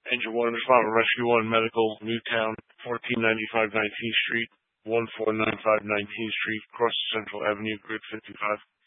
Engine 1, Respond Rescue 1 Medical, Newtown, 1495 19th Street, 1495 19th Street, across Central Avenue, Grid 55.